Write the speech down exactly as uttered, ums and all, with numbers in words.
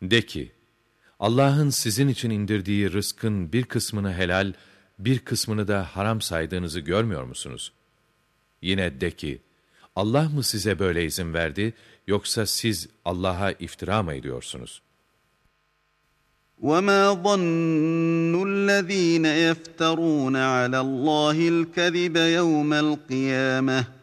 De ki, Allah'ın sizin için indirdiği rızkın bir kısmını helal, bir kısmını da haram saydığınızı görmüyor musunuz? Yine de ki, Allah mı size böyle izin verdi, yoksa siz Allah'a iftira mı ediyorsunuz? وَمَا ظَنُّ الَّذ۪ينَ يَفْتَرُونَ عَلَى اللّٰهِ الْكَذِبَ يَوْمَ الْقِيَامَةِ